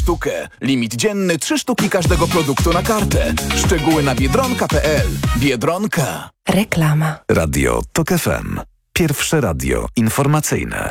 sztukę. Limit dzienny 3 sztuki każdego produktu na kartę. Szczegóły na biedronka.pl. Biedronka. Reklama. Radio TOK FM. Pierwsze radio informacyjne.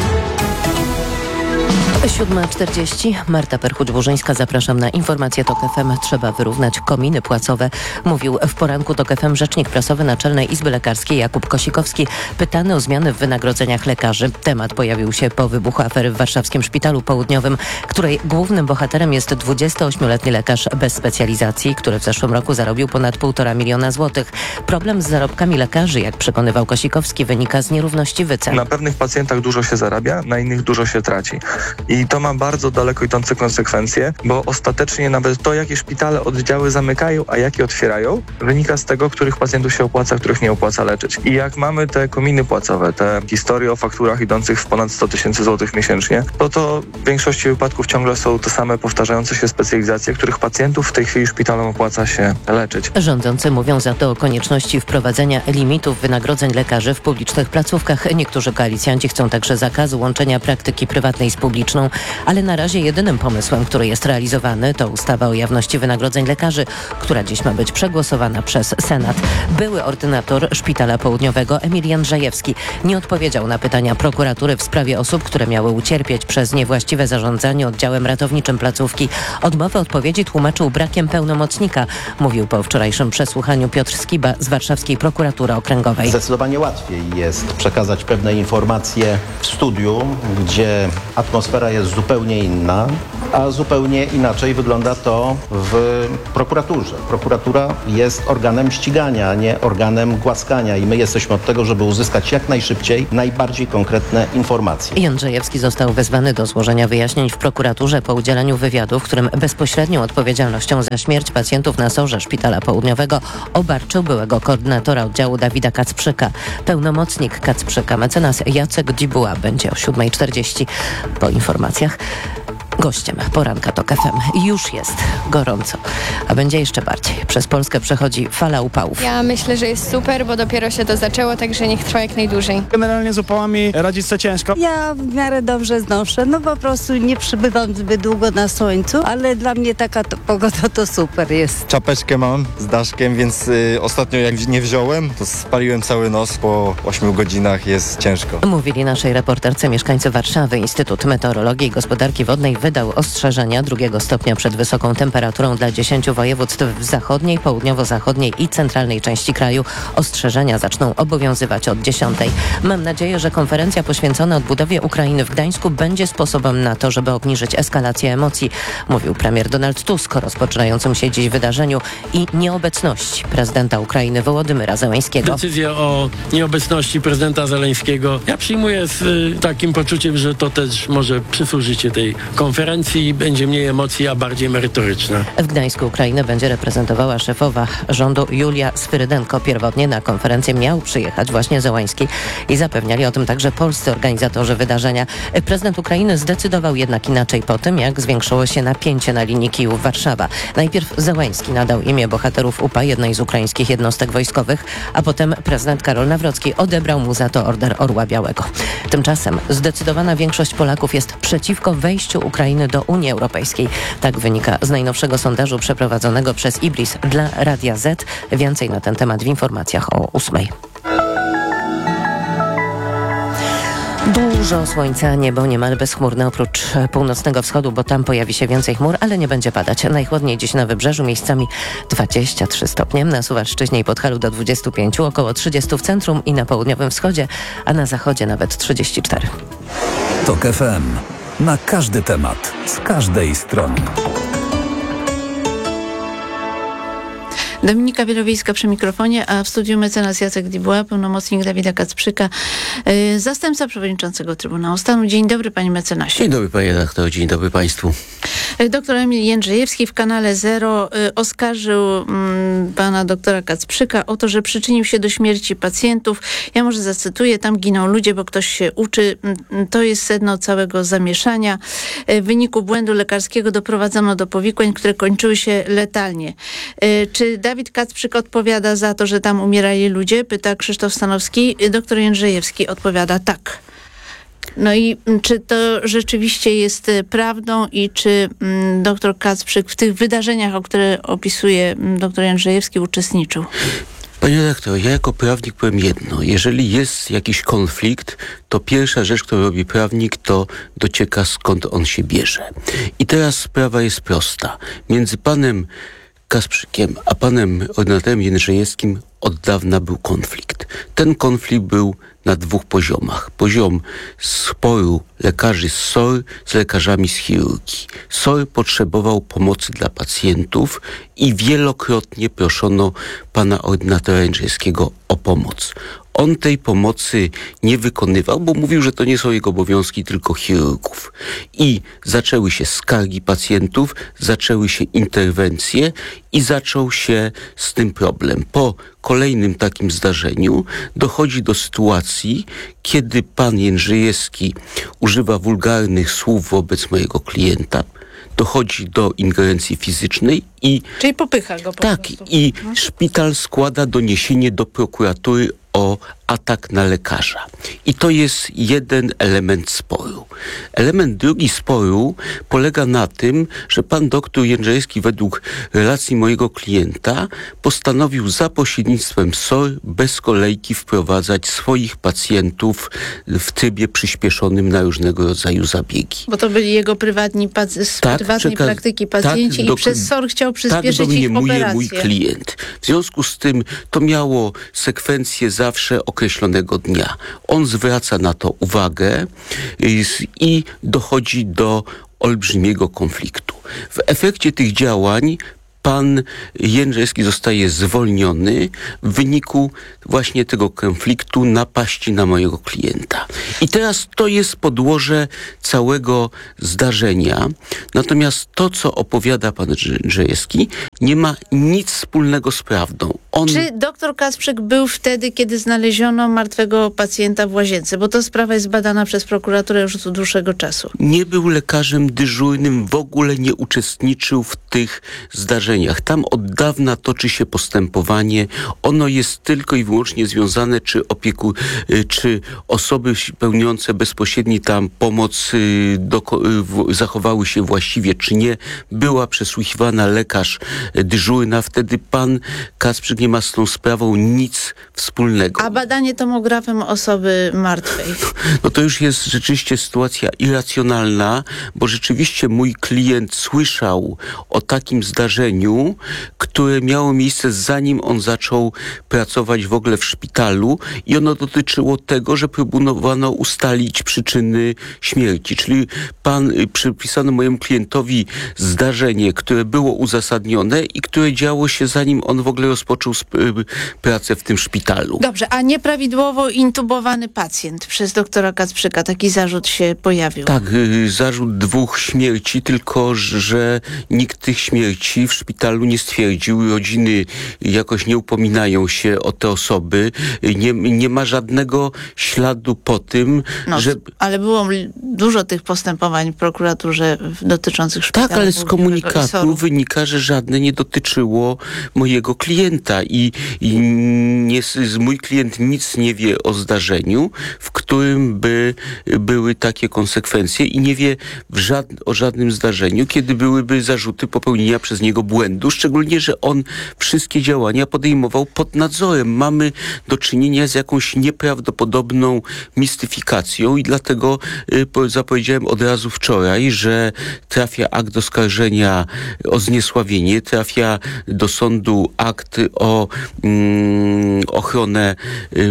7:40. Marta Perchuć-Burzyńska. Zapraszam na informację TOK FM. Trzeba wyrównać kominy płacowe. Mówił w poranku TOK FM rzecznik prasowy Naczelnej Izby Lekarskiej Jakub Kosikowski, pytany o zmiany w wynagrodzeniach lekarzy. Temat pojawił się po wybuchu afery w warszawskim Szpitalu Południowym, której głównym bohaterem jest 28-letni lekarz bez specjalizacji, który w zeszłym roku zarobił ponad 1,5 miliona złotych. Problem z zarobkami lekarzy, jak przekonywał Kosikowski, wynika z nierówności wycen. Na pewnych pacjentach dużo się zarabia, na innych dużo się traci. I to ma bardzo daleko idące konsekwencje, bo ostatecznie nawet to, jakie szpitale oddziały zamykają, a jakie otwierają, wynika z tego, których pacjentów się opłaca, których nie opłaca leczyć. I jak mamy te kominy płacowe, te historie o fakturach idących w ponad 100 000 złotych miesięcznie, to w większości wypadków ciągle są te same powtarzające się specjalizacje, których pacjentów w tej chwili szpitalom opłaca się leczyć. Rządzący mówią za to o konieczności wprowadzenia limitów wynagrodzeń lekarzy w publicznych placówkach. Niektórzy koalicjanci chcą także zakazu łączenia praktyki prywatnej z publiczną, ale na razie jedynym pomysłem, który jest realizowany, to ustawa o jawności wynagrodzeń lekarzy, która dziś ma być przegłosowana przez Senat. Były ordynator Szpitala Południowego Emil Jędrzejewski nie odpowiedział na pytania prokuratury w sprawie osób, które miały ucierpieć przez niewłaściwe zarządzanie oddziałem ratowniczym placówki. Odmowę odpowiedzi tłumaczył brakiem pełnomocnika, mówił po wczorajszym przesłuchaniu Piotr Skiba z warszawskiej prokuratury okręgowej. Zdecydowanie łatwiej jest przekazać pewne informacje w studiu, gdzie atmosfera jest zupełnie inna, a zupełnie inaczej wygląda to w prokuraturze. Prokuratura jest organem ścigania, a nie organem głaskania i my jesteśmy od tego, żeby uzyskać jak najszybciej najbardziej konkretne informacje. Jędrzejewski został wezwany do złożenia wyjaśnień w prokuraturze po udzieleniu wywiadu, w którym bezpośrednią odpowiedzialnością za śmierć pacjentów na SOR-ze Szpitala Południowego obarczył byłego koordynatora oddziału Dawida Kacprzyka. Pełnomocnik Kacprzyka, mecenas Jacek Dzibuła, będzie o 7:40 po informacjach. Gościem poranka TOK FM. Już jest gorąco, a będzie jeszcze bardziej. Przez Polskę przechodzi fala upałów. Ja myślę, że jest super, bo dopiero się to zaczęło, także niech trwa jak najdłużej. Generalnie z upałami radzić sobie ciężko. Ja w miarę dobrze znoszę, po prostu nie przybywam zbyt długo na słońcu, ale dla mnie taka pogoda to super jest. Czapeczkę mam z daszkiem, więc ostatnio jak nie wziąłem, to spaliłem cały nos. Po 8 godzinach jest ciężko. Mówili naszej reporterce mieszkańcy Warszawy. Instytut Meteorologii i Gospodarki Wodnej wydał ostrzeżenia 2 stopnia przed wysoką temperaturą dla 10 województw w zachodniej, południowo-zachodniej i centralnej części kraju. Ostrzeżenia zaczną obowiązywać od 10. Mam nadzieję, że konferencja poświęcona odbudowie Ukrainy w Gdańsku będzie sposobem na to, żeby obniżyć eskalację emocji, mówił premier Donald Tusk o rozpoczynającym się dziś wydarzeniu i nieobecności prezydenta Ukrainy Wołodymyra Zełenskiego. Decyzję o nieobecności prezydenta Zełenskiego ja przyjmuję z takim poczuciem, że to też może przysłużyć się tej konferencji i będzie mniej emocji, a bardziej merytoryczna. W Gdańsku Ukrainę będzie reprezentowała szefowa rządu Julia Swyrydenko. Pierwotnie na konferencję miał przyjechać właśnie Zełański i zapewniali o tym także polscy organizatorzy wydarzenia. Prezydent Ukrainy zdecydował jednak inaczej po tym, jak zwiększyło się napięcie na linii Kijów-Warszawa. Najpierw Zełański nadał imię bohaterów UPA jednej z ukraińskich jednostek wojskowych, a potem prezydent Karol Nawrocki odebrał mu za to Order Orła Białego. Tymczasem zdecydowana większość Polaków jest przeciwko wejściu Ukrainy do Unii Europejskiej. Tak wynika z najnowszego sondażu przeprowadzonego przez Ibris dla Radia Z. Więcej na ten temat w informacjach o 8:00. Dużo słońca, niebo niemal bezchmurne oprócz północnego wschodu, bo tam pojawi się więcej chmur, ale nie będzie padać. Najchłodniej dziś na Wybrzeżu, miejscami 23 stopnie, na Suwalszczyźnie i Podhalu do 25, około 30 w centrum i na południowym wschodzie, a na zachodzie nawet 34. TOK FM. Na każdy temat, z każdej strony. Dominika Wielowiejska przy mikrofonie, a w studiu mecenas Jacek Dzibuła, pełnomocnik Dawida Kacprzyka, zastępca przewodniczącego Trybunału Stanu. Dzień dobry, panie mecenasie. Dzień dobry, panie redaktorze, dzień dobry państwu. Doktor Emil Jędrzejewski w kanale Zero oskarżył pana doktora Kacprzyka o to, że przyczynił się do śmierci pacjentów. Ja może zacytuję, tam giną ludzie, bo ktoś się uczy. To jest sedno całego zamieszania. W wyniku błędu lekarskiego doprowadzono do powikłań, które kończyły się letalnie. Czy Dawid Kacprzyk odpowiada za to, że tam umierali ludzie? Pyta Krzysztof Stanowski. Doktor Jędrzejewski odpowiada tak. No i czy to rzeczywiście jest prawdą i czy dr Kacprzyk w tych wydarzeniach, o które opisuje dr Jędrzejewski, uczestniczył? Panie redaktor, ja jako prawnik powiem jedno. Jeżeli jest jakiś konflikt, to pierwsza rzecz, którą robi prawnik, to docieka, skąd on się bierze. I teraz sprawa jest prosta. Między panem Kacprzykiem a panem ordynatorem Jędrzejewskim od dawna był konflikt. Ten konflikt był na dwóch poziomach. Poziom sporu lekarzy z SOR z lekarzami z chirurgii. SOR potrzebował pomocy dla pacjentów i wielokrotnie proszono pana ordynatora Jędrzejewskiego o pomoc. On tej pomocy nie wykonywał, bo mówił, że to nie są jego obowiązki, tylko chirurgów. I zaczęły się skargi pacjentów, zaczęły się interwencje i zaczął się z tym problem. Po kolejnym takim zdarzeniu dochodzi do sytuacji, kiedy pan Jędrzejewski używa wulgarnych słów wobec mojego klienta, dochodzi do ingerencji fizycznej i... Czyli popycha go po prostu. I szpital składa doniesienie do prokuratury o atak na lekarza. I to jest jeden element sporu. Element drugi sporu polega na tym, że pan doktor Jędrzejewski według relacji mojego klienta postanowił za pośrednictwem SOR bez kolejki wprowadzać swoich pacjentów w trybie przyspieszonym na różnego rodzaju zabiegi. Bo to byli jego prywatnej praktyki pacjenci i przez SOR chciał przyspieszyć ich operację. Mój klient. W związku z tym to miało sekwencję zawsze określonego dnia. On zwraca na to uwagę i dochodzi do olbrzymiego konfliktu. W efekcie tych działań pan Jędrzejewski zostaje zwolniony w wyniku właśnie tego konfliktu, napaści na mojego klienta. I teraz to jest podłoże całego zdarzenia. Natomiast to, co opowiada pan Jędrzejewski, nie ma nic wspólnego z prawdą. Czy dr Kacprzyk był wtedy, kiedy znaleziono martwego pacjenta w łazience? Bo to sprawa jest badana przez prokuraturę już od dłuższego czasu. Nie był lekarzem dyżurnym, w ogóle nie uczestniczył w tych zdarzeniach. Tam od dawna toczy się postępowanie. Ono jest tylko i wyłącznie związane, czy osoby pełniące bezpośredni tam pomoc zachowały się właściwie, czy nie. Była przesłuchiwana lekarz dyżurna. Wtedy pan Kacprzyk nie ma z tą sprawą nic wspólnego. A badanie tomografem osoby martwej? No to już jest rzeczywiście sytuacja irracjonalna, bo rzeczywiście mój klient słyszał o takim zdarzeniu, które miało miejsce zanim on zaczął pracować w ogóle w szpitalu i ono dotyczyło tego, że próbowano ustalić przyczyny śmierci. Czyli przypisano mojemu klientowi zdarzenie, które było uzasadnione i które działo się zanim on w ogóle rozpoczął pracę w tym szpitalu. Dobrze, a nieprawidłowo intubowany pacjent przez doktora Kacprzyka, taki zarzut się pojawił. Tak, zarzut 2 śmierci, tylko że nikt tych śmierci w szpitalu nie stwierdził. Rodziny jakoś nie upominają się o te osoby. Nie ma żadnego śladu po tym, że... Ale było dużo tych postępowań w prokuraturze dotyczących szpitala. Tak, ale z komunikatu wynika, że żadne nie dotyczyło mojego klienta i mój klient nic nie wie o zdarzeniu, w którym by były takie konsekwencje i nie wie o żadnym zdarzeniu, kiedy byłyby zarzuty popełnienia przez niego błędu, szczególnie, że on wszystkie działania podejmował pod nadzorem. Mamy do czynienia z jakąś nieprawdopodobną mistyfikacją i dlatego zapowiedziałem od razu wczoraj, że trafia akt oskarżenia o zniesławienie, trafia do sądu akt o ochronę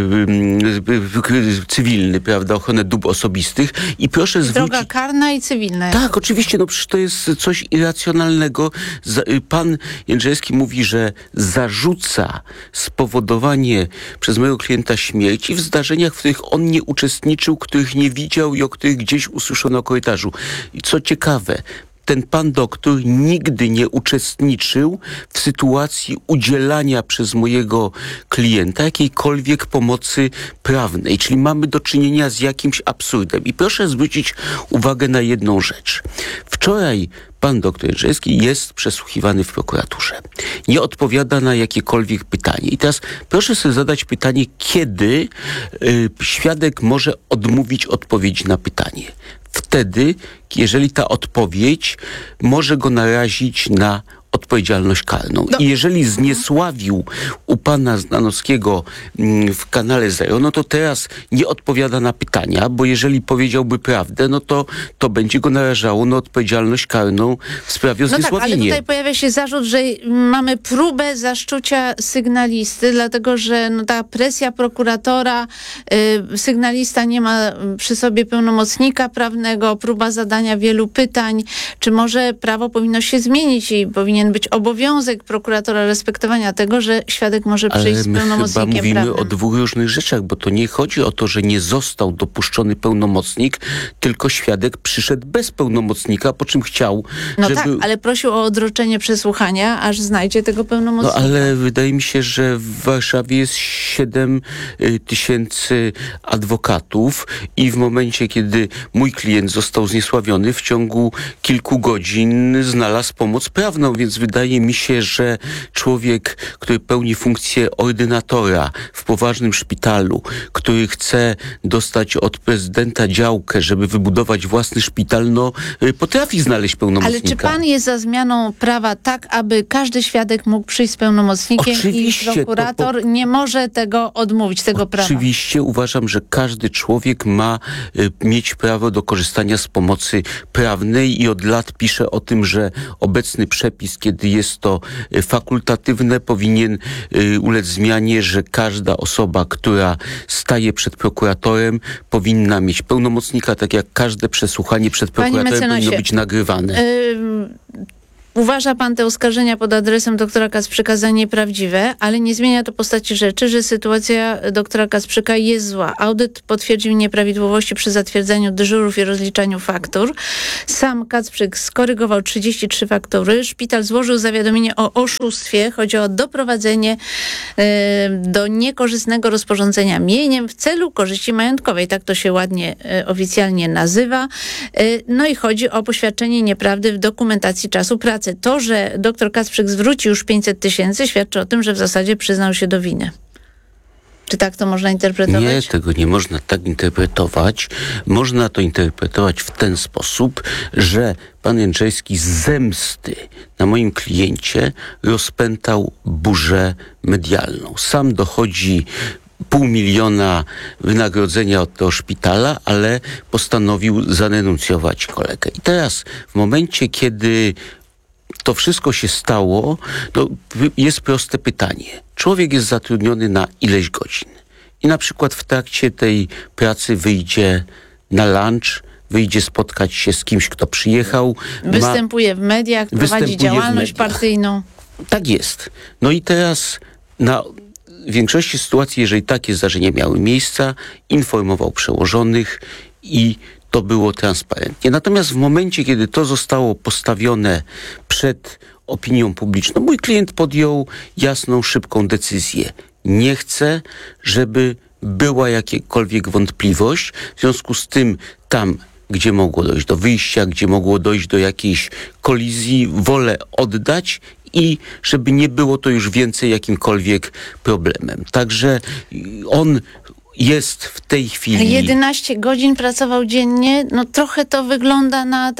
cywilny, prawda, ochronę dóbr osobistych i proszę zwrócić... Droga karna i cywilna. Tak, oczywiście, no przecież to jest coś irracjonalnego. Pan Jędrzejewski mówi, że zarzuca spowodowanie przez mojego klienta śmierci w zdarzeniach, w których on nie uczestniczył, których nie widział i o których gdzieś usłyszono na korytarzu. I co ciekawe, ten pan doktor nigdy nie uczestniczył w sytuacji udzielania przez mojego klienta jakiejkolwiek pomocy prawnej. Czyli mamy do czynienia z jakimś absurdem. I proszę zwrócić uwagę na jedną rzecz. Wczoraj pan doktor Jędrzejewski jest przesłuchiwany w prokuraturze. Nie odpowiada na jakiekolwiek pytanie. I teraz proszę sobie zadać pytanie, kiedy świadek może odmówić odpowiedzi na pytanie. Wtedy, jeżeli ta odpowiedź może go narazić na odpowiedzialność karną. I jeżeli zniesławił u pana Zdanowskiego w kanale Zero, no to teraz nie odpowiada na pytania, bo jeżeli powiedziałby prawdę, no to będzie go narażało na odpowiedzialność karną w sprawie o zniesławienie. Tak, ale tutaj pojawia się zarzut, że mamy próbę zaszczucia sygnalisty, dlatego że ta presja prokuratora, sygnalista nie ma przy sobie pełnomocnika prawnego, próba zadania wielu pytań. Czy może prawo powinno się zmienić i powinien być obowiązek prokuratora respektowania tego, że świadek może przyjść z pełnomocnikiem prawnym. Ale my chyba mówimy prawnym. o dwóch różnych rzeczach, bo to nie chodzi o to, że nie został dopuszczony pełnomocnik, tylko świadek przyszedł bez pełnomocnika, po czym chciał, żeby... Tak, ale prosił o odroczenie przesłuchania, aż znajdzie tego pełnomocnika. No ale wydaje mi się, że w Warszawie jest 7 tysięcy adwokatów i w momencie, kiedy mój klient został zniesławiony, w ciągu kilku godzin znalazł pomoc prawną, więc wydaje mi się, że człowiek, który pełni funkcję ordynatora w poważnym szpitalu, który chce dostać od prezydenta działkę, żeby wybudować własny szpital, potrafi znaleźć pełnomocnika. Ale czy pan jest za zmianą prawa tak, aby każdy świadek mógł przyjść z pełnomocnikiem? Oczywiście, i prokurator nie może tego odmówić, tego prawa? Oczywiście uważam, że każdy człowiek ma mieć prawo do korzystania z pomocy prawnej i od lat piszę o tym, że obecny przepis, kiedy jest to fakultatywne, powinien ulec zmianie, że każda osoba, która staje przed prokuratorem, powinna mieć pełnomocnika, tak jak każde przesłuchanie przed prokuratorem powinno być nagrywane. Uważa pan te oskarżenia pod adresem doktora Kacprzyka za nieprawdziwe, ale nie zmienia to postaci rzeczy, że sytuacja doktora Kacprzyka jest zła. Audyt potwierdził nieprawidłowości przy zatwierdzaniu dyżurów i rozliczaniu faktur. Sam Kacprzyk skorygował 33 faktury. Szpital złożył zawiadomienie o oszustwie. Chodzi o doprowadzenie do niekorzystnego rozporządzenia mieniem w celu korzyści majątkowej. Tak to się ładnie oficjalnie nazywa. No i chodzi o poświadczenie nieprawdy w dokumentacji czasu pracy. To, że dr Kacprzyk zwrócił już 500 000, świadczy o tym, że w zasadzie przyznał się do winy. Czy tak to można interpretować? Nie, tego nie można tak interpretować. Można to interpretować w ten sposób, że pan Jędrzejewski z zemsty na moim kliencie rozpętał burzę medialną. Sam dochodzi 500 000 wynagrodzenia od tego szpitala, ale postanowił zadenuncjować kolegę. I teraz w momencie, kiedy to wszystko się stało, jest proste pytanie. Człowiek jest zatrudniony na ileś godzin i na przykład w trakcie tej pracy wyjdzie na lunch, wyjdzie spotkać się z kimś, kto przyjechał. Występuje w mediach, prowadzi działalność partyjną. Tak jest. No i teraz na większości sytuacji, jeżeli takie zdarzenia miały miejsca, informował przełożonych i to było transparentnie. Natomiast w momencie, kiedy to zostało postawione przed opinią publiczną, mój klient podjął jasną, szybką decyzję. Nie chcę, żeby była jakakolwiek wątpliwość. W związku z tym tam, gdzie mogło dojść do wyjścia, gdzie mogło dojść do jakiejś kolizji, wolę oddać i żeby nie było to już więcej jakimkolwiek problemem. Także on jest w tej chwili... 11 godzin pracował dziennie, trochę to wygląda na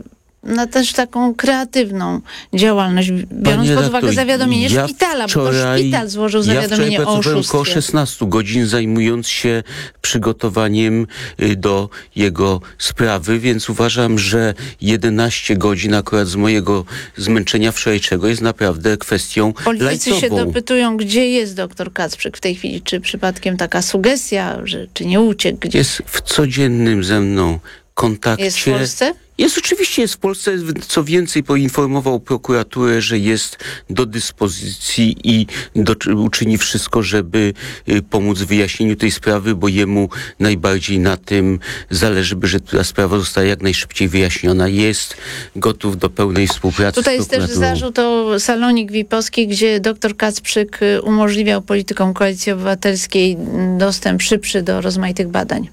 też taką kreatywną działalność, biorąc pod uwagę zawiadomienie szpitala, bo to szpital złożył zawiadomienie o oszustwie. Ja około 16 godzin zajmując się przygotowaniem do jego sprawy, więc uważam, że 11 godzin akurat z mojego zmęczenia wczorajszego jest naprawdę kwestią Politycy lajtową. się dopytują, gdzie jest dr Kacprzyk w tej chwili, czy przypadkiem taka sugestia, czy nie uciekł gdzieś? Jest w codziennym ze mną kontakcie. Jest w Polsce? Oczywiście jest w Polsce. Co więcej, poinformował prokuraturę, że jest do dyspozycji i uczyni wszystko, żeby pomóc w wyjaśnieniu tej sprawy, bo jemu najbardziej na tym zależy, że ta sprawa została jak najszybciej wyjaśniona. Jest gotów do pełnej współpracy. Tutaj z jest też prokuraturą. zarzut o salonik VIP-owski, gdzie dr Kacprzyk umożliwiał politykom Koalicji Obywatelskiej dostęp szybszy do rozmaitych badań.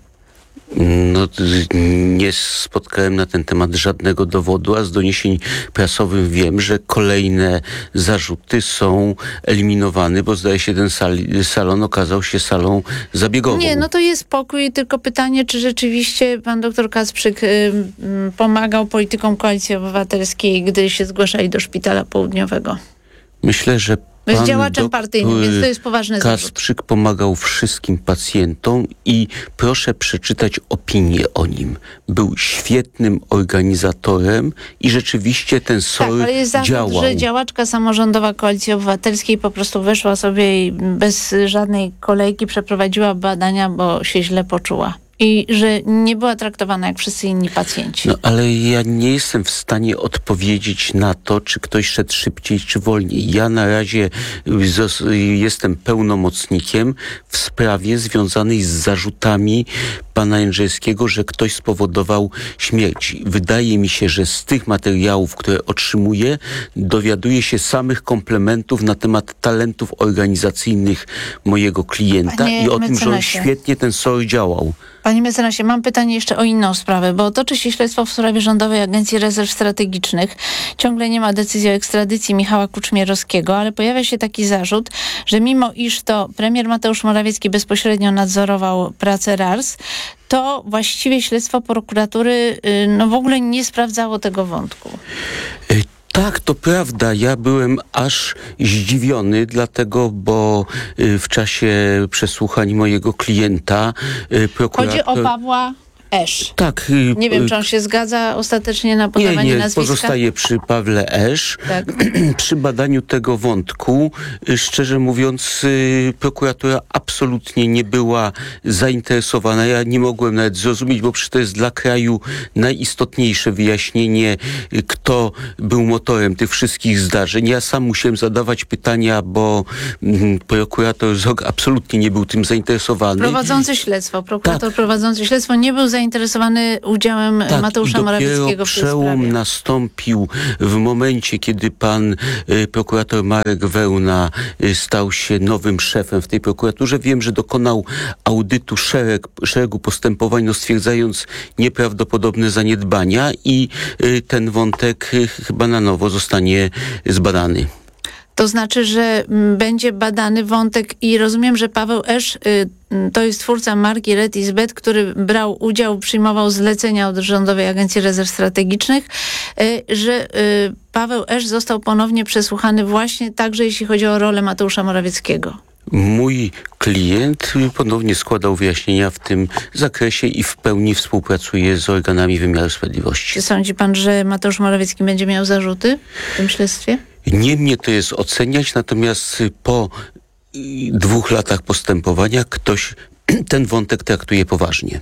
No, nie spotkałem na ten temat żadnego dowodu, a z doniesień prasowych wiem, że kolejne zarzuty są eliminowane, bo zdaje się ten salon okazał się salą zabiegową. Nie, no to jest spokój, tylko pytanie, czy rzeczywiście pan dr Kacprzyk pomagał politykom Koalicji Obywatelskiej, gdy się zgłaszali do Szpitala Południowego. Myślę, że Jest działaczem partyjnym, więc to jest poważny zarzut. Kacprzyk pomagał wszystkim pacjentom i proszę przeczytać opinię o nim. Był świetnym organizatorem i rzeczywiście ten SOR ale jest zarzut, działał. że działaczka samorządowa Koalicji Obywatelskiej po prostu weszła sobie i bez żadnej kolejki przeprowadziła badania, bo się źle poczuła. I że nie była traktowana jak wszyscy inni pacjenci. No ale ja nie jestem w stanie odpowiedzieć na to, czy ktoś szedł szybciej, czy wolniej. Ja na razie jestem pełnomocnikiem w sprawie związanej z zarzutami pana Jędrzejewskiego, że ktoś spowodował śmierć. Wydaje mi się, że z tych materiałów, które otrzymuję, dowiaduję się samych komplementów na temat talentów organizacyjnych mojego klienta i o tym, że on świetnie ten SOR działał. Panie mecenasie, mam pytanie jeszcze o inną sprawę, bo toczy się śledztwo w sprawie Rządowej Agencji Rezerw Strategicznych. Ciągle nie ma decyzji o ekstradycji Michała Kuczmierowskiego, ale pojawia się taki zarzut, że mimo iż to premier Mateusz Morawiecki bezpośrednio nadzorował pracę RARS, to właściwie śledztwo prokuratury w ogóle nie sprawdzało tego wątku. Tak, to prawda. Ja byłem aż zdziwiony, dlatego, bo w czasie przesłuchań mojego klienta prokurator... Chodzi o Pawła Esz. Tak. Nie wiem, czy on się zgadza ostatecznie na podawanie nazwiska. Pozostaje przy Pawle Esz. Tak. Przy badaniu tego wątku, szczerze mówiąc, prokuratura absolutnie nie była zainteresowana. Ja nie mogłem nawet zrozumieć, bo przecież to jest dla kraju najistotniejsze wyjaśnienie, kto był motorem tych wszystkich zdarzeń. Ja sam musiałem zadawać pytania, bo prokurator Zog absolutnie nie był tym zainteresowany. Prowadzący śledztwo, prokurator prowadzący śledztwo nie był zainteresowany udziałem Mateusza Morawieckiego w tej sprawie. Przełom nastąpił w momencie, kiedy pan prokurator Marek Wełna stał się nowym szefem w tej prokuraturze. Wiem, że dokonał audytu szeregu postępowań, stwierdzając nieprawdopodobne zaniedbania i ten wątek chyba na nowo zostanie zbadany. To znaczy, że będzie badany wątek i rozumiem, że Paweł Esz to jest twórca marki Red is Bet, który brał udział, przyjmował zlecenia od Rządowej Agencji Rezerw Strategicznych, że Paweł Esz został ponownie przesłuchany właśnie także jeśli chodzi o rolę Mateusza Morawieckiego. Mój klient ponownie składał wyjaśnienia w tym zakresie i w pełni współpracuje z organami wymiaru sprawiedliwości. Czy sądzi pan, że Mateusz Morawiecki będzie miał zarzuty w tym śledztwie? Nie mnie to jest oceniać, natomiast po 2 latach postępowania ktoś ten wątek traktuje poważnie.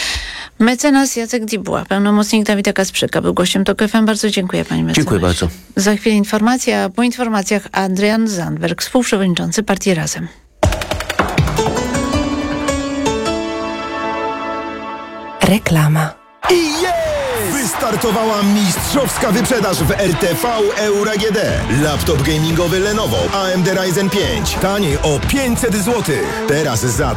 Mecenas Jacek Dibuła, pełnomocnik Dawida Kacprzyka, był gościem TOK FM. Bardzo dziękuję, panie mecenasie. Dziękuję bardzo. Za chwilę informacja, a po informacjach Adrian Zandberg, współprzewodniczący partii Razem. Reklama. Wystartowała mistrzowska wyprzedaż w RTV Euro AGD. Laptop gamingowy Lenovo AMD Ryzen 5. Taniej o 500 zł. Teraz za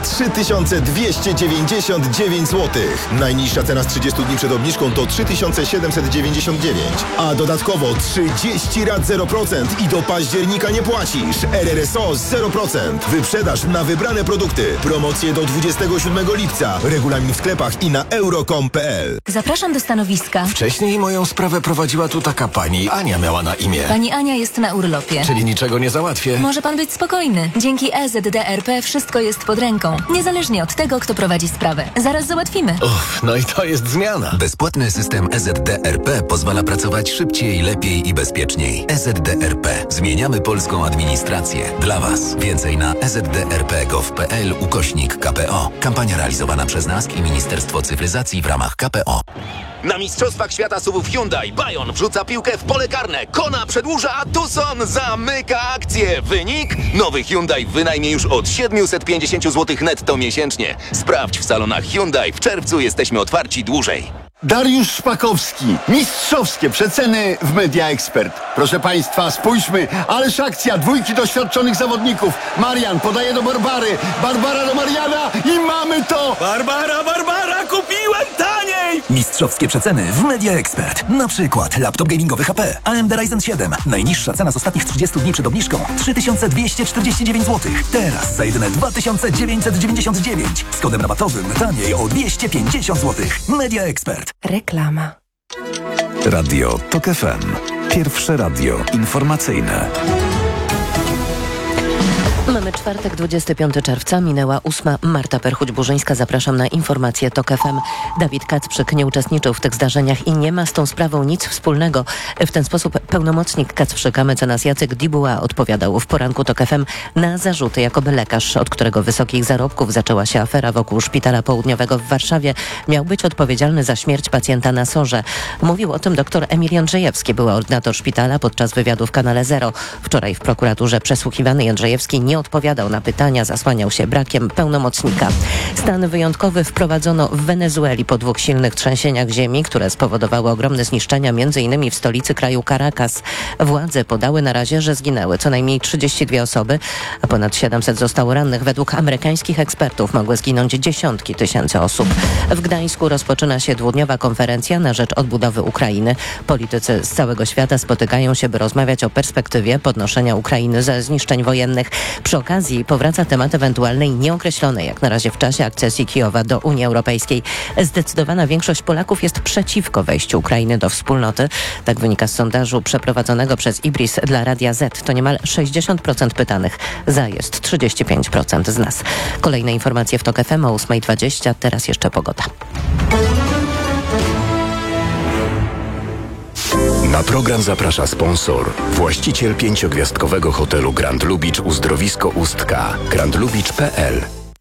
3299 zł. Najniższa cena z 30 dni przed obniżką to 3799. A dodatkowo 30 rat 0% i do października nie płacisz. RRSO 0%. Wyprzedaż na wybrane produkty. Promocje do 27 lipca. Regulamin w sklepach i na euro.com.pl. Zapraszam do stanowiska Środowiska. Wcześniej moją sprawę prowadziła tu taka pani. Ania miała na imię. Pani Ania jest na urlopie. Czyli niczego nie załatwię. Może pan być spokojny. Dzięki EZDRP wszystko jest pod ręką. Niezależnie od tego, kto prowadzi sprawę. Zaraz załatwimy. No i to jest zmiana. Bezpłatny system EZDRP pozwala pracować szybciej, lepiej i bezpieczniej. EZDRP. Zmieniamy polską administrację. Dla Was. Więcej na ezdrp.gov.pl/KPO. Kampania realizowana przez NASK i Ministerstwo Cyfryzacji w ramach KPO. Na Mistrzostwach Świata SUV-ów Hyundai Bayon wrzuca piłkę w pole karne. Kona przedłuża, a Tucson zamyka akcję. Wynik? Nowy Hyundai w wynajmie już od 750 zł netto miesięcznie. Sprawdź w salonach Hyundai. W czerwcu jesteśmy otwarci dłużej. Dariusz Szpakowski. Mistrzowskie przeceny w Media Expert. Proszę Państwa, spójrzmy. Ależ akcja. 2 doświadczonych zawodników. Marian podaje do Barbary. Barbara do Mariana i mamy to! Barbara, kupiłem taniej! Mistrzowskie przeceny w Media Expert. Na przykład laptop gamingowy HP AMD Ryzen 7. Najniższa cena z ostatnich 30 dni przed obniżką 3249 zł. Teraz za jedyne 2999. Z kodem rabatowym taniej o 250 zł. Media Expert. Reklama. Radio TOK FM. Pierwsze radio informacyjne. Mamy czwartek, 25 czerwca, minęła 8. Marta Perchuć-Burzyńska. Zapraszam na informacje TOK FM. Dawid Kacprzyk nie uczestniczył w tych zdarzeniach i nie ma z tą sprawą nic wspólnego. W ten sposób pełnomocnik Kacprzyka, mecenas Jacek Dibuła, odpowiadał w poranku TOK FM na zarzuty, jakoby lekarz, od którego wysokich zarobków zaczęła się afera wokół Szpitala Południowego w Warszawie, miał być odpowiedzialny za śmierć pacjenta na SOR-ze. Mówił o tym dr Emil Jędrzejewski, były ordynator szpitala, podczas wywiadu w Kanale Zero. Wczoraj w prokuraturze przesłuchiwany Jędrzejewski nie odpowiadał na pytania, zasłaniał się brakiem pełnomocnika. Stan wyjątkowy wprowadzono w Wenezueli po 2 silnych trzęsieniach ziemi, które spowodowały ogromne zniszczenia, m.in. w stolicy kraju Caracas. Władze podały na razie, że zginęły co najmniej 32 osoby, a ponad 700 zostało rannych. Według amerykańskich ekspertów mogły zginąć dziesiątki tysięcy osób. W Gdańsku rozpoczyna się 2-dniowa konferencja na rzecz odbudowy Ukrainy. Politycy z całego świata spotykają się, by rozmawiać o perspektywie podnoszenia Ukrainy ze zniszczeń wojennych. Przy okazji powraca temat ewentualnej, nieokreślonej jak na razie w czasie, akcesji Kijowa do Unii Europejskiej. Zdecydowana większość Polaków jest przeciwko wejściu Ukrainy do wspólnoty. Tak wynika z sondażu przeprowadzonego przez Ibris dla Radia Z. To niemal 60% pytanych. Za jest 35% z nas. Kolejne informacje w TOK FM o 8:20. Teraz jeszcze pogoda. Na program zaprasza sponsor, właściciel 5-gwiazdkowego hotelu Grand Lubicz Uzdrowisko Ustka, grandlubicz.pl.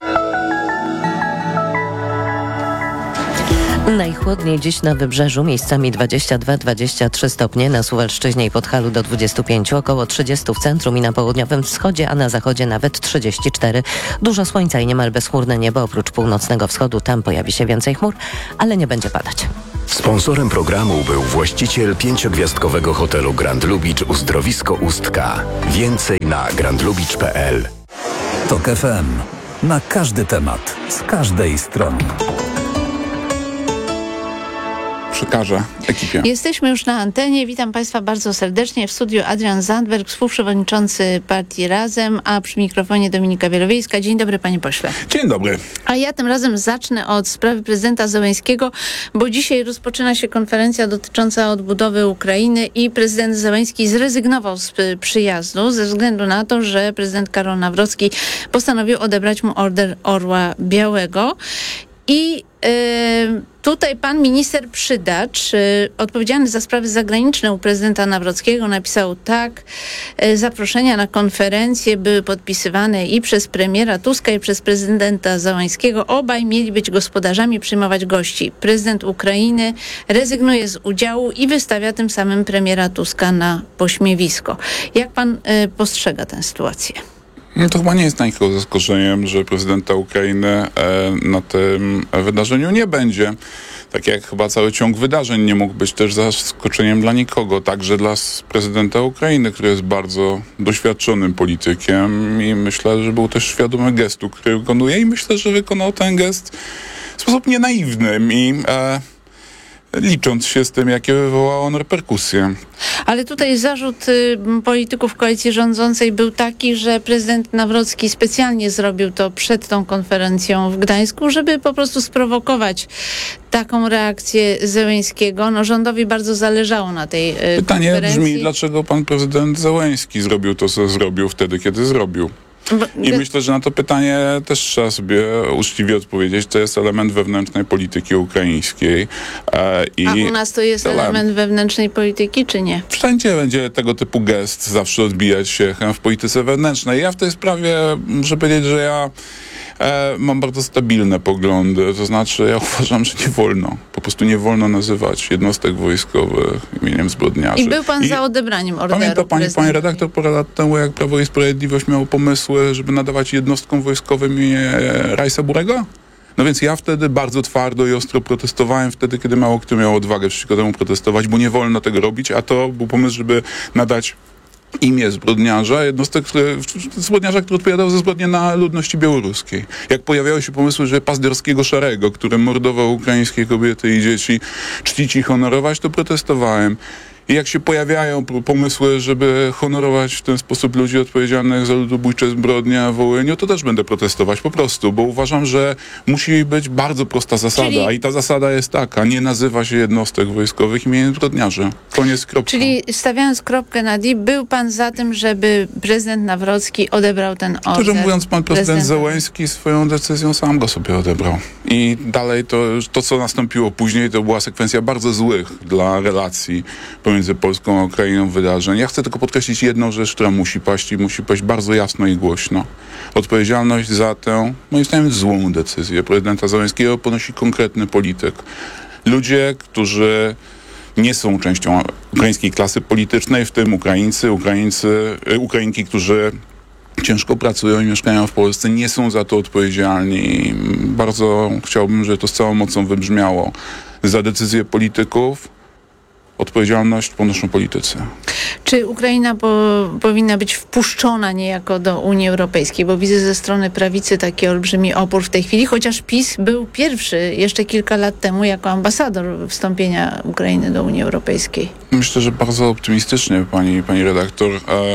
Najchłodniej dziś na wybrzeżu, miejscami 22-23 stopnie, na Suwalszczyźnie i Podhalu do 25, około 30 w centrum i na południowym wschodzie, a na zachodzie nawet 34. Dużo słońca i niemal bezchmurne niebo, oprócz północnego wschodu, tam pojawi się więcej chmur, ale nie będzie padać. Sponsorem programu był właściciel 5-gwiazdkowego hotelu Grand Lubicz Uzdrowisko Ustka. Więcej na grandlubicz.pl. TOK FM. Na każdy temat, z każdej strony. Przekażę ekipie. Jesteśmy już na antenie. Witam Państwa bardzo serdecznie. W studiu Adrian Zandberg, współprzewodniczący partii Razem, a przy mikrofonie Dominika Wielowiejska. Dzień dobry, panie pośle. Dzień dobry. A ja tym razem zacznę od sprawy prezydenta Zełenskiego, bo dzisiaj rozpoczyna się konferencja dotycząca odbudowy Ukrainy i prezydent Zełenski zrezygnował z przyjazdu ze względu na to, że prezydent Karol Nawrocki postanowił odebrać mu Order Orła Białego. I tutaj pan minister Przydacz, odpowiedzialny za sprawy zagraniczne u prezydenta Nawrockiego, napisał tak: zaproszenia na konferencję były podpisywane i przez premiera Tuska, i przez prezydenta Zełenskiego. Obaj mieli być gospodarzami, przyjmować gości. Prezydent Ukrainy rezygnuje z udziału i wystawia tym samym premiera Tuska na pośmiewisko. Jak pan postrzega tę sytuację? No to chyba nie jest największym zaskoczeniem, że prezydenta Ukrainy na tym wydarzeniu nie będzie. Tak jak chyba cały ciąg wydarzeń nie mógł być też zaskoczeniem dla nikogo, także dla prezydenta Ukrainy, który jest bardzo doświadczonym politykiem i myślę, że był też świadomy gestu, który wykonuje, i myślę, że wykonał ten gest w sposób nienaiwny. I licząc się z tym, jakie wywoła on reperkusje. Ale tutaj zarzut polityków koalicji rządzącej był taki, że prezydent Nawrocki specjalnie zrobił to przed tą konferencją w Gdańsku, żeby po prostu sprowokować taką reakcję Zełenskiego. No, rządowi bardzo zależało na tej Pytanie konferencji. brzmi, dlaczego pan prezydent Zełenski zrobił to, co zrobił wtedy, kiedy zrobił. I myślę, że na to pytanie też trzeba sobie uczciwie odpowiedzieć. To jest element wewnętrznej polityki ukraińskiej. A u nas to jest element wewnętrznej polityki, czy nie? Wszędzie będzie tego typu gest zawsze odbijać się w polityce wewnętrznej. Ja w tej sprawie muszę powiedzieć, że ja mam bardzo stabilne poglądy. To znaczy, ja uważam, że nie wolno. Po prostu nie wolno nazywać jednostek wojskowych imieniem zbrodniarzy. I był pan za odebraniem orderu. Pamięta pani redaktor parę lat temu, jak Prawo i Sprawiedliwość miało pomysły, żeby nadawać jednostkom wojskowym imię Rajsa Burego? No więc ja wtedy bardzo twardo i ostro protestowałem wtedy, kiedy mało kto miał odwagę przeciwko temu protestować, bo nie wolno tego robić, a to był pomysł, żeby nadać imię zbrodniarza, zbrodniarza, który odpowiadał za zbrodnie na ludności białoruskiej. Jak pojawiały się pomysły, że Pazderskiego Szarego, który mordował ukraińskie kobiety i dzieci, czcić i honorować, to protestowałem. I jak się pojawiają pomysły, żeby honorować w ten sposób ludzi odpowiedzialnych za ludobójcze zbrodnie w Wołyniu, to też będę protestować po prostu, bo uważam, że musi być bardzo prosta zasada. I ta zasada jest taka: nie nazywa się jednostek wojskowych imieniem zbrodniarzy. Koniec, kropka. Czyli stawiając kropkę nad i, był pan za tym, żeby prezydent Nawrocki odebrał ten order? Szczerze mówiąc, pan prezydent Zełenski swoją decyzją sam go sobie odebrał. I dalej to, co nastąpiło później, to była sekwencja bardzo złych dla relacji pomiędzy Polską a Ukrainą wydarzeń. Ja chcę tylko podkreślić jedną rzecz, która musi paść i musi paść bardzo jasno i głośno. Odpowiedzialność za tę, moim zdaniem, złą decyzję prezydenta Zełenskiego ponosi konkretny polityk. Ludzie, którzy nie są częścią ukraińskiej klasy politycznej, w tym Ukrainki, którzy ciężko pracują i mieszkają w Polsce, nie są za to odpowiedzialni. Bardzo chciałbym, żeby to z całą mocą wybrzmiało. Za decyzje polityków odpowiedzialność ponoszą politycy. Czy Ukraina powinna być wpuszczona niejako do Unii Europejskiej? Bo widzę ze strony prawicy taki olbrzymi opór w tej chwili, chociaż PiS był pierwszy jeszcze kilka lat temu jako ambasador wstąpienia Ukrainy do Unii Europejskiej. Myślę, że bardzo optymistycznie pani redaktor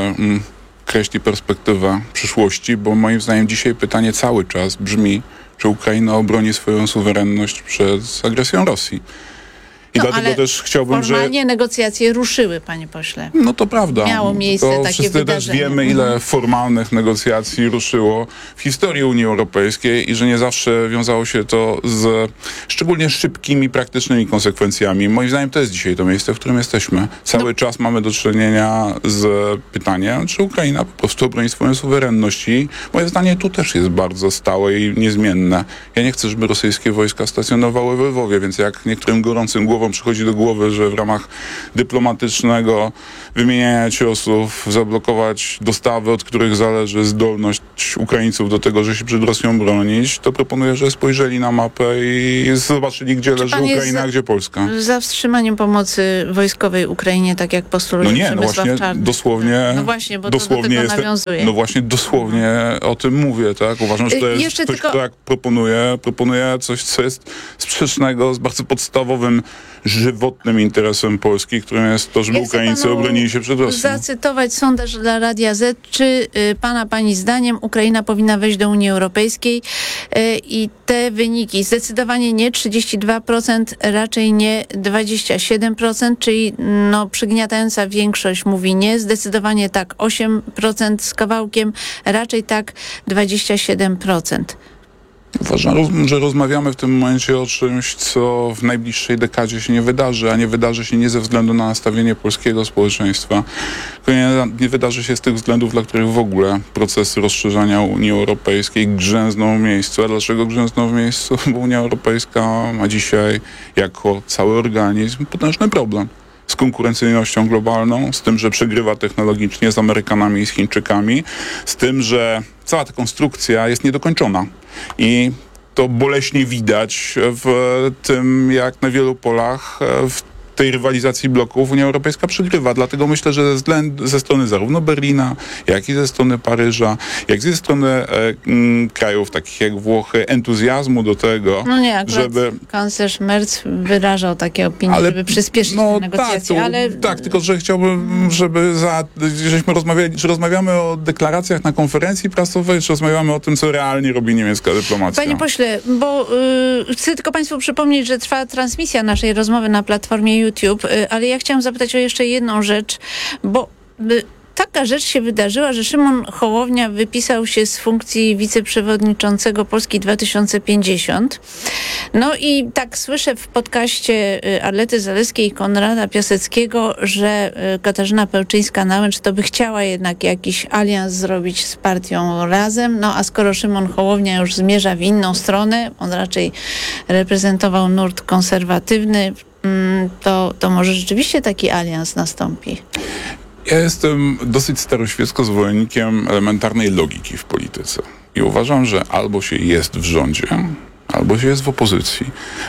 kreśli perspektywę przyszłości, bo moim zdaniem dzisiaj pytanie cały czas brzmi, czy Ukraina obroni swoją suwerenność przed agresją Rosji. I dlatego też chciałbym, formalnie negocjacje ruszyły, panie pośle. No to prawda. Miało miejsce to takie wszyscy wydarzenie. też wiemy, ile formalnych negocjacji ruszyło w historii Unii Europejskiej i że nie zawsze wiązało się to z szczególnie szybkimi, praktycznymi konsekwencjami. Moim zdaniem to jest dzisiaj to miejsce, w którym jesteśmy. Cały czas mamy do czynienia z pytaniem, czy Ukraina po prostu obroni swoją suwerenność. I moje zdanie tu też jest bardzo stałe i niezmienne. Ja nie chcę, żeby rosyjskie wojska stacjonowały we Lwowie, więc jak niektórym gorącym głowom przychodzi do głowy, że w ramach dyplomatycznego wymieniania ciosów zablokować dostawy, od których zależy zdolność Ukraińców do tego, że się przed Rosją bronić, to proponuję, że spojrzeli na mapę i zobaczyli, gdzie leży Ukraina, a gdzie Polska. Za wstrzymaniem pomocy wojskowej Ukrainie, tak jak postuluje Przemysław Czarnek. Dosłownie. No właśnie, bo dosłownie to do tego nawiązuje. No właśnie, dosłownie o tym mówię, tak? Uważam, że to jest coś, kto jak proponuje coś, co jest sprzecznego z bardzo podstawowym, żywotnym interesem Polski, którym jest to, żeby Ukraińcy obronili się przed Rosją. Zacytować sondaż dla Radia Z. Czy pani zdaniem Ukraina powinna wejść do Unii Europejskiej? I te wyniki zdecydowanie nie 32%, raczej nie 27%, czyli przygniatająca większość mówi nie, zdecydowanie tak 8% z kawałkiem, raczej tak 27%. Uważam, że rozmawiamy w tym momencie o czymś, co w najbliższej dekadzie się nie wydarzy, a nie wydarzy się nie ze względu na nastawienie polskiego społeczeństwa. Nie wydarzy się z tych względów, dla których w ogóle procesy rozszerzania Unii Europejskiej grzęzną w miejscu. A dlaczego grzęzną w miejscu? Bo Unia Europejska ma dzisiaj jako cały organizm potężny problem z konkurencyjnością globalną, z tym, że przegrywa technologicznie z Amerykanami i z Chińczykami, z tym, że cała ta konstrukcja jest niedokończona. I to boleśnie widać w tym, jak na wielu polach w tej rywalizacji bloków Unia Europejska przegrywa. Dlatego myślę, że ze strony zarówno Berlina, jak i ze strony Paryża, jak i ze strony krajów takich jak Włochy, entuzjazmu do tego, żeby... kanclerz Merz wyrażał takie opinie, żeby przyspieszyć te negocjacje, Tak, tylko że chciałbym, czy rozmawiamy o deklaracjach na konferencji prasowej, czy rozmawiamy o tym, co realnie robi niemiecka dyplomacja? Panie pośle, bo chcę tylko Państwu przypomnieć, że trwa transmisja naszej rozmowy na platformie YouTube, ale ja chciałam zapytać o jeszcze jedną rzecz, bo taka rzecz się wydarzyła, że Szymon Hołownia wypisał się z funkcji wiceprzewodniczącego Polski 2050. No i tak słyszę w podcaście Arlety Zalewskiej i Konrada Piaseckiego, że Katarzyna Pełczyńska-Nałęcz to by chciała jednak jakiś alians zrobić z partią Razem. No a skoro Szymon Hołownia już zmierza w inną stronę, on raczej reprezentował nurt konserwatywny, to może rzeczywiście taki alians nastąpi. Ja jestem dosyć staroświecko zwolennikiem elementarnej logiki w polityce. I uważam, że albo się jest w rządzie, albo się jest w opozycji.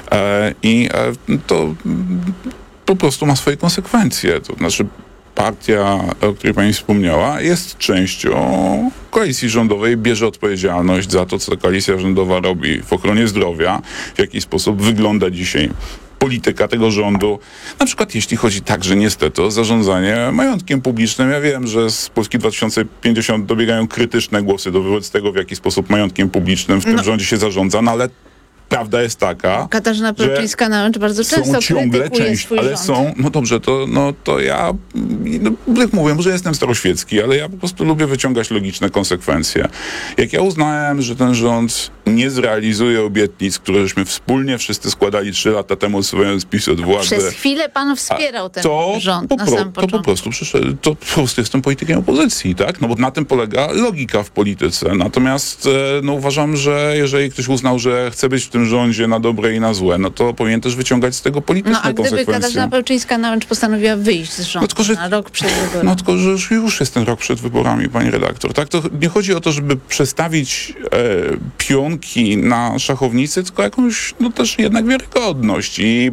To po prostu ma swoje konsekwencje. To znaczy partia, o której pani wspomniała, jest częścią koalicji rządowej, bierze odpowiedzialność za to, co koalicja rządowa robi w ochronie zdrowia, w jaki sposób wygląda dzisiaj polityka tego rządu, na przykład jeśli chodzi także niestety o zarządzanie majątkiem publicznym. Ja wiem, że z Polski 2050 dobiegają krytyczne głosy wobec tego, w jaki sposób majątkiem publicznym w tym rządzie się zarządza, ale prawda jest taka, Katarzyna Pełczyńska-Nałęcz bardzo często krytykuje swój ale rząd. są, no dobrze, to ja, jak mówię, może jestem staroświecki, ale ja po prostu lubię wyciągać logiczne konsekwencje. Jak ja uznałem, że ten rząd nie zrealizuje obietnic, które żeśmy wspólnie wszyscy składali 3 lata temu, odsuwając PiS od władzy. Przez chwilę pan wspierał ten rząd na samym początku. To po prostu jestem politykiem opozycji, tak? No bo na tym polega logika w polityce. Natomiast uważam, że jeżeli ktoś uznał, że chce być w tym rządzie na dobre i na złe, no to powinien też wyciągać z tego polityczne konsekwencje. A gdyby Katarzyna Pełczyńska-Nałęcz postanowiła wyjść z rządu na rok przed wyborami? No tylko, że już jest ten rok przed wyborami, pani redaktor. Tak? To nie chodzi o to, żeby przestawić pionki na szachownicy, tylko jakąś też jednak wiarygodność. I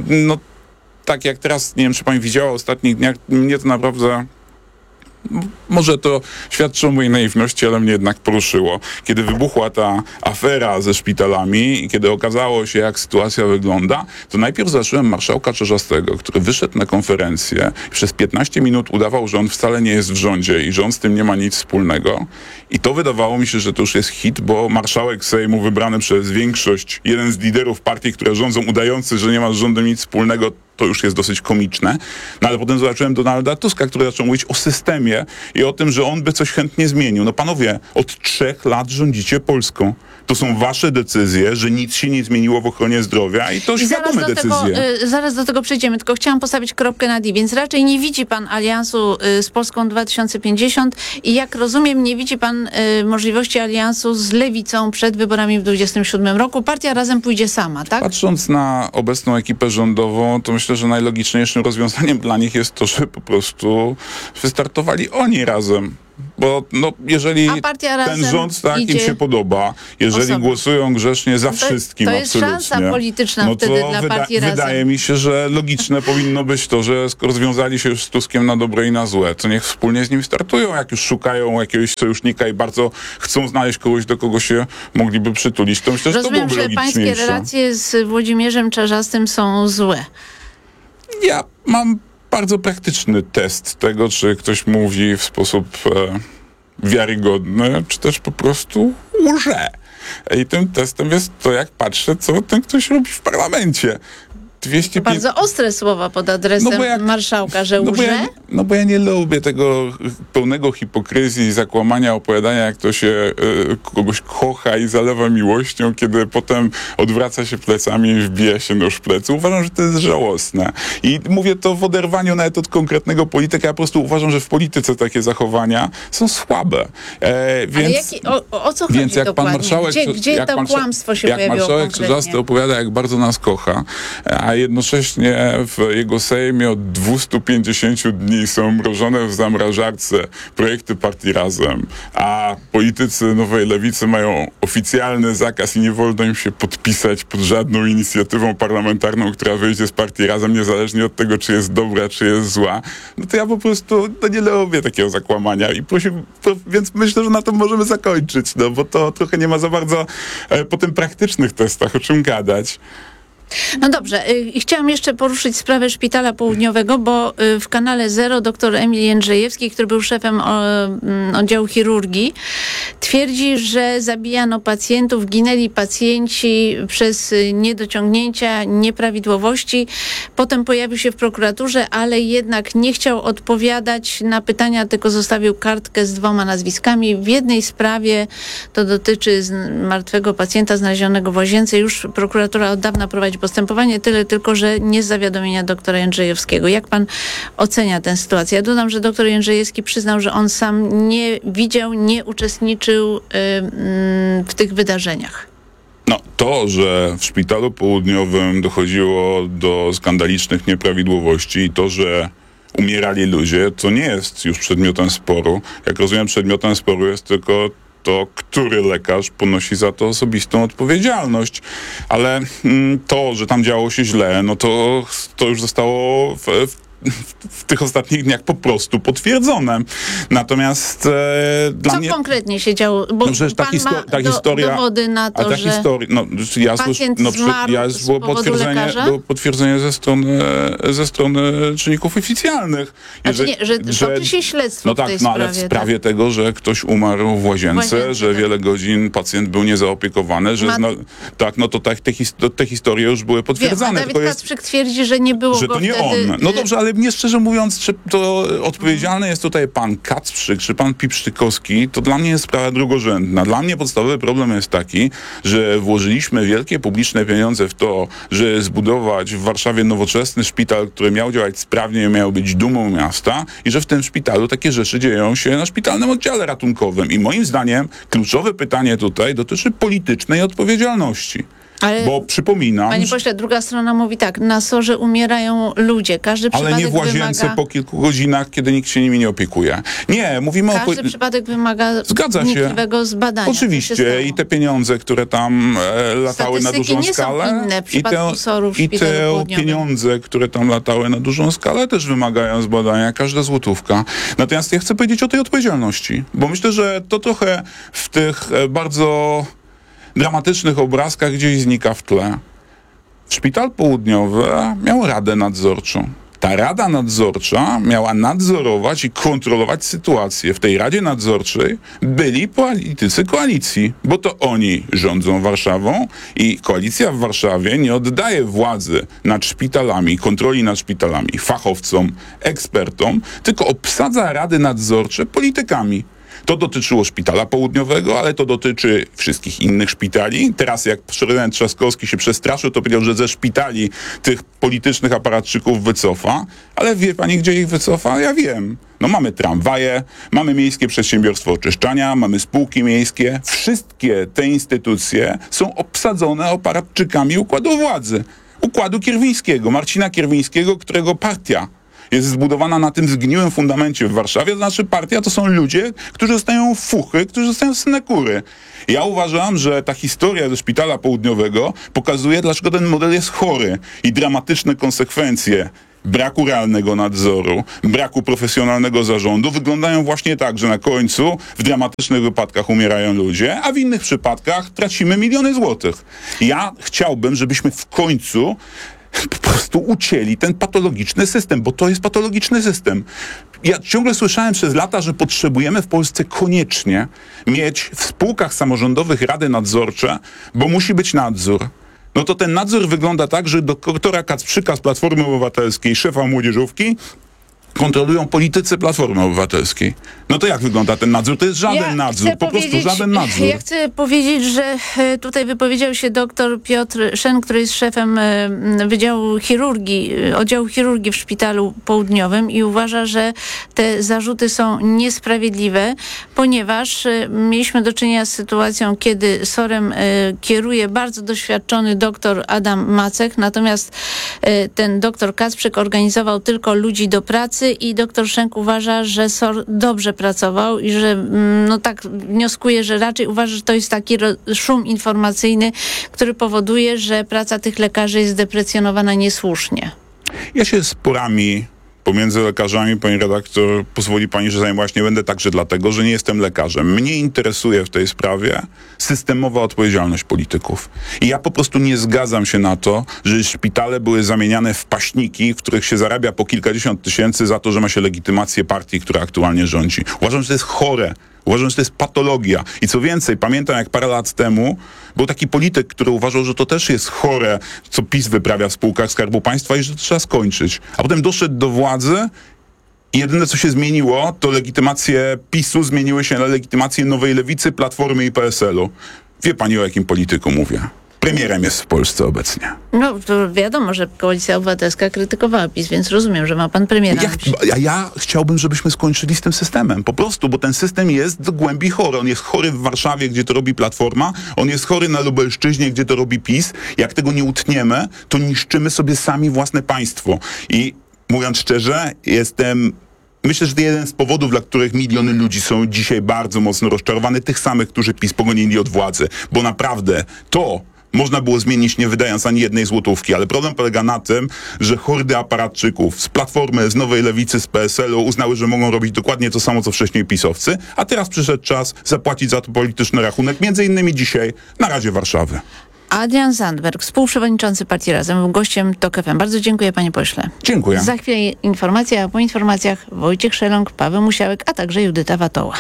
tak jak teraz, nie wiem, czy pani widziała w ostatnich dniach, mnie to naprawdę... Może to świadczy o mojej naiwności, ale mnie jednak poruszyło. Kiedy wybuchła ta afera ze szpitalami i kiedy okazało się, jak sytuacja wygląda, to najpierw zobaczyłem marszałka Czarzastego, który wyszedł na konferencję i przez 15 minut udawał, że on wcale nie jest w rządzie i że on z tym nie ma nic wspólnego. I to wydawało mi się, że to już jest hit, bo marszałek Sejmu wybrany przez większość, jeden z liderów partii, które rządzą, udający, że nie ma z rządem nic wspólnego, to już jest dosyć komiczne. No ale potem zobaczyłem Donalda Tuska, który zaczął mówić o systemie i o tym, że on by coś chętnie zmienił. No panowie, od 3 lat rządzicie Polską. To są wasze decyzje, że nic się nie zmieniło w ochronie zdrowia i to świadome decyzje. Zaraz do tego przejdziemy, tylko chciałam postawić kropkę nad i, więc raczej nie widzi pan aliansu z Polską 2050 i jak rozumiem, nie widzi pan możliwości aliansu z Lewicą przed wyborami w 2027 roku. Partia Razem pójdzie sama, tak? Patrząc na obecną ekipę rządową, to myślę, że najlogiczniejszym rozwiązaniem dla nich jest to, że po prostu wystartowali oni razem. Bo jeżeli ten rząd im się podoba, jeżeli głosują grzecznie za wszystkim to jest absolutnie, szansa polityczna wtedy dla partii Razem. Wydaje mi się, że logiczne powinno być to, że skoro rozwiązali się już z Tuskiem na dobre i na złe, to niech wspólnie z nim startują, jak już szukają jakiegoś sojusznika i bardzo chcą znaleźć kogoś, do kogo się mogliby przytulić. To myślę, że to byłoby logiczniejsze. Rozumiem, że pańskie relacje z Włodzimierzem Czarzastym są złe. Ja mam bardzo praktyczny test tego, czy ktoś mówi w sposób wiarygodny, czy też po prostu łże. I tym testem jest to, jak patrzę, co ten ktoś robi w parlamencie. Bardzo ostre słowa pod adresem marszałka, że łże? Bo ja nie lubię tego pełnego hipokryzji i zakłamania, opowiadania, jak to się kogoś kocha i zalewa miłością, kiedy potem odwraca się plecami i wbija się nóż w plecy. Uważam, że to jest żałosne. I mówię to w oderwaniu nawet od konkretnego polityka. Ja po prostu uważam, że w polityce takie zachowania są słabe. Więc, ale o co chodzi dokładnie? Gdzie to kłamstwo się pojawiło konkretnie? Jak marszałek Czarzasty opowiada, jak bardzo nas kocha, a jednocześnie w jego Sejmie od 250 dni są mrożone w zamrażarce projekty partii Razem, a politycy Nowej Lewicy mają oficjalny zakaz i nie wolno im się podpisać pod żadną inicjatywą parlamentarną, która wyjdzie z partii Razem, niezależnie od tego, czy jest dobra, czy jest zła, no to ja po prostu nie lubię takiego zakłamania i więc myślę, że na tym możemy zakończyć, no bo to trochę nie ma za bardzo po tym praktycznych testach o czym gadać. No dobrze, chciałam jeszcze poruszyć sprawę Szpitala Południowego, bo w kanale Zero dr Emil Jędrzejewski, który był szefem oddziału chirurgii, twierdzi, że zabijano pacjentów, ginęli pacjenci przez niedociągnięcia, nieprawidłowości. Potem pojawił się w prokuraturze, ale jednak nie chciał odpowiadać na pytania, tylko zostawił kartkę z 2 nazwiskami. W jednej sprawie, to dotyczy martwego pacjenta znalezionego w łazience, już prokuratura od dawna prowadzi postępowanie, tyle tylko, że nie z zawiadomienia doktora Jędrzejewskiego. Jak pan ocenia tę sytuację? Ja dodam, że doktor Jędrzejewski przyznał, że on sam nie widział, nie uczestniczył w tych wydarzeniach. No, to, że w Szpitalu Południowym dochodziło do skandalicznych nieprawidłowości i to, że umierali ludzie, to nie jest już przedmiotem sporu. Jak rozumiem, przedmiotem sporu jest tylko to, który lekarz ponosi za to osobistą odpowiedzialność. Ale to, że tam działo się źle, no to już zostało w tych ostatnich dniach po prostu potwierdzone. Natomiast dla mnie... Co konkretnie się działo? Bo no, pan ma dowody na to, że pacjent zmarł z powodu lekarza? Było potwierdzenie ze strony czynników oficjalnych. Że toczy się śledztwo w tej sprawie. Ale w sprawie tego, że ktoś umarł w łazience, że wiele godzin pacjent był niezaopiekowany, że te historie już były potwierdzane. Dawid Kacprzyk twierdzi, że nie było że go to nie wtedy... on. No dobrze, ale mnie szczerze mówiąc, czy to odpowiedzialny jest tutaj pan Kacprzyk, czy pan Pipsztykowski, to dla mnie jest sprawa drugorzędna. Dla mnie podstawowy problem jest taki, że włożyliśmy wielkie publiczne pieniądze w to, żeby zbudować w Warszawie nowoczesny szpital, który miał działać sprawnie i miał być dumą miasta i że w tym szpitalu takie rzeczy dzieją się na szpitalnym oddziale ratunkowym. I moim zdaniem kluczowe pytanie tutaj dotyczy politycznej odpowiedzialności. Ale, bo przypominam... Panie pośle, druga strona mówi tak, na SOR-ze umierają ludzie, każdy przypadek wymaga... Ale nie w łazience po kilku godzinach, kiedy nikt się nimi nie opiekuje. Nie, mówimy o... Każdy przypadek wymaga wnikliwego zbadania. Oczywiście i te pieniądze, które tam latały na dużą skalę i te pieniądze, które tam latały na dużą skalę też wymagają zbadania, każda złotówka. Natomiast ja chcę powiedzieć o tej odpowiedzialności, bo myślę, że to trochę w tych bardzo dramatycznych obrazkach gdzieś znika w tle. Szpital Południowy miał radę nadzorczą. Ta rada nadzorcza miała nadzorować i kontrolować sytuację. W tej radzie nadzorczej byli politycy koalicji, bo to oni rządzą Warszawą i koalicja w Warszawie nie oddaje władzy nad szpitalami, kontroli nad szpitalami fachowcom, ekspertom, tylko obsadza rady nadzorcze politykami. To dotyczyło Szpitala Południowego, ale to dotyczy wszystkich innych szpitali. Teraz jak prezydent Trzaskowski się przestraszył, to powiedział, że ze szpitali tych politycznych aparatczyków wycofa. Ale wie pani, gdzie ich wycofa? Ja wiem. No mamy tramwaje, mamy Miejskie Przedsiębiorstwo Oczyszczania, mamy spółki miejskie. Wszystkie te instytucje są obsadzone aparatczykami układu władzy. Układu Kierwińskiego, Marcina Kierwińskiego, którego partia jest zbudowana na tym zgniłym fundamencie w Warszawie. To znaczy partia to są ludzie, którzy dostają fuchy, którzy dostają synekury. Ja uważam, że ta historia ze Szpitala Południowego pokazuje, dlaczego ten model jest chory i dramatyczne konsekwencje braku realnego nadzoru, braku profesjonalnego zarządu wyglądają właśnie tak, że na końcu w dramatycznych wypadkach umierają ludzie, a w innych przypadkach tracimy miliony złotych. Ja chciałbym, żebyśmy w końcu po prostu ucięli ten patologiczny system, bo to jest patologiczny system. Ja ciągle słyszałem przez lata, że potrzebujemy w Polsce koniecznie mieć w spółkach samorządowych rady nadzorcze, bo musi być nadzór. No to ten nadzór wygląda tak, że doktora Kacprzyka z Platformy Obywatelskiej, szefa młodzieżówki, kontrolują politycy Platformy Obywatelskiej. No to jak wygląda ten nadzór? To jest żaden nadzór, po prostu żaden nadzór. Ja chcę powiedzieć, że tutaj wypowiedział się dr Piotr Szen, który jest szefem oddziału chirurgii w Szpitalu Południowym i uważa, że te zarzuty są niesprawiedliwe, ponieważ mieliśmy do czynienia z sytuacją, kiedy SOR-em kieruje bardzo doświadczony doktor Adam Macek, natomiast ten doktor Kacprzyk organizował tylko ludzi do pracy i doktor Szenk uważa, że SOR dobrze pracował i że tak wnioskuje, że raczej uważa, że to jest taki szum informacyjny, który powoduje, że praca tych lekarzy jest deprecjonowana niesłusznie. Ja się sporami pomiędzy lekarzami, pani redaktor, pozwoli pani, że zajmować nie będę także dlatego, że nie jestem lekarzem. Mnie interesuje w tej sprawie systemowa odpowiedzialność polityków. I ja po prostu nie zgadzam się na to, że szpitale były zamieniane w paśniki, w których się zarabia po kilkadziesiąt tysięcy za to, że ma się legitymację partii, która aktualnie rządzi. Uważam, że to jest chore. Uważam, że to jest patologia. I co więcej, pamiętam jak parę lat temu był taki polityk, który uważał, że to też jest chore, co PiS wyprawia w spółkach Skarbu Państwa i że to trzeba skończyć. A potem doszedł do władzy i jedyne, co się zmieniło, to legitymacje PiS-u zmieniły się na legitymację Nowej Lewicy, Platformy i PSL-u. Wie pani, o jakim polityku mówię? Premierem jest w Polsce obecnie. No, to wiadomo, że Koalicja Obywatelska krytykowała PiS, więc rozumiem, że ma pan premiera. Ja chciałbym, żebyśmy skończyli z tym systemem. Po prostu, bo ten system jest do głębi chory. On jest chory w Warszawie, gdzie to robi Platforma. On jest chory na Lubelszczyźnie, gdzie to robi PiS. Jak tego nie utniemy, to niszczymy sobie sami własne państwo. I mówiąc szczerze, myślę, że to jeden z powodów, dla których miliony ludzi są dzisiaj bardzo mocno rozczarowane, tych samych, którzy PiS pogonili od władzy. Bo naprawdę to można było zmienić, nie wydając ani jednej złotówki, ale problem polega na tym, że hordy aparatczyków z Platformy, z Nowej Lewicy, z PSL-u uznały, że mogą robić dokładnie to samo, co wcześniej pisowcy, a teraz przyszedł czas zapłacić za to polityczny rachunek, między innymi dzisiaj na Radzie Warszawy. Adrian Zandberg, współprzewodniczący Partii Razem, był gościem TOK FM. Bardzo dziękuję, panie pośle. Dziękuję. Za chwilę informacja, a po informacjach Wojciech Szelong, Paweł Musiałek, a także Judyta Watoła.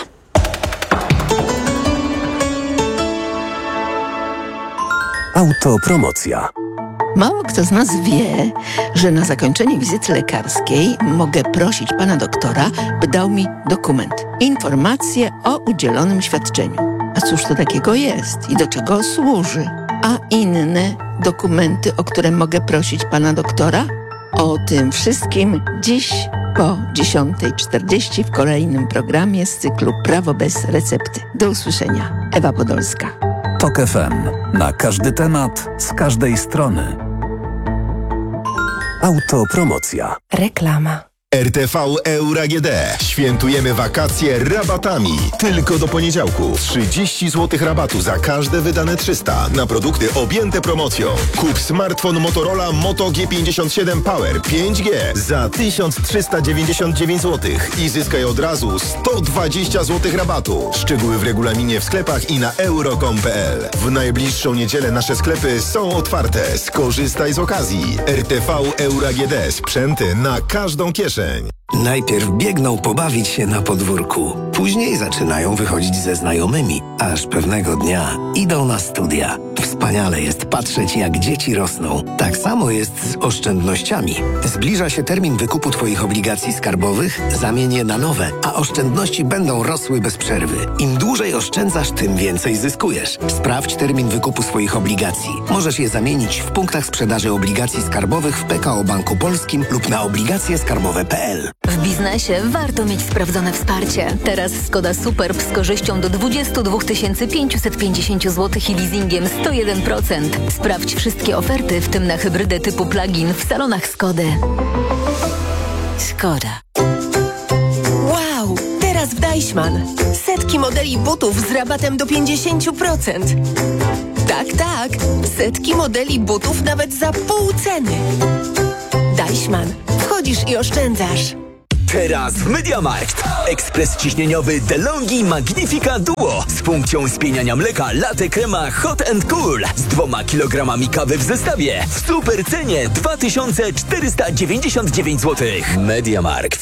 Autopromocja. Mało kto z nas wie, że na zakończenie wizyty lekarskiej mogę prosić pana doktora, by dał mi dokument. Informację o udzielonym świadczeniu. A cóż to takiego jest i do czego służy? A inne dokumenty, o które mogę prosić pana doktora? O tym wszystkim dziś po 10:40 w kolejnym programie z cyklu Prawo bez recepty. Do usłyszenia. Ewa Podolska. TOK FM. Na każdy temat, z każdej strony. Autopromocja. Reklama. RTV Euro AGD. Świętujemy wakacje rabatami. Tylko do poniedziałku. 30 zł rabatu za każde wydane 300 na produkty objęte promocją. Kup smartfon Motorola Moto G57 Power 5G za 1399 zł i zyskaj od razu 120 zł rabatu. Szczegóły w regulaminie w sklepach i na euro.com.pl. W najbliższą niedzielę nasze sklepy są otwarte. Skorzystaj z okazji. RTV Euro AGD. Sprzęty na każdą kieszeń. Najpierw biegną pobawić się na podwórku. Później zaczynają wychodzić ze znajomymi. Aż pewnego dnia idą na studia. Wspaniale jest patrzeć, jak dzieci rosną. Tak samo jest z oszczędnościami. Zbliża się termin wykupu Twoich obligacji skarbowych, zamień je na nowe, a oszczędności będą rosły bez przerwy. Im dłużej oszczędzasz, tym więcej zyskujesz. Sprawdź termin wykupu swoich obligacji. Możesz je zamienić w punktach sprzedaży obligacji skarbowych w PKO Banku Polskim lub na obligacjeskarbowe.pl. W biznesie warto mieć sprawdzone wsparcie. Teraz Skoda Superb z korzyścią do 22 550 zł i leasingiem 101%. Sprawdź wszystkie oferty, w tym na hybrydę typu plug-in w salonach Skody. Skoda. Wow! Teraz w Deichmann. Setki modeli butów z rabatem do 50%. Tak. Setki modeli butów nawet za pół ceny. Deichmann. Wchodzisz i oszczędzasz. Teraz w MediaMarkt. Ekspres ciśnieniowy DeLonghi Magnifica Duo z funkcją spieniania mleka latte crema hot and cool z 2 kilogramami kawy w zestawie w super cenie 2499 zł. MediaMarkt.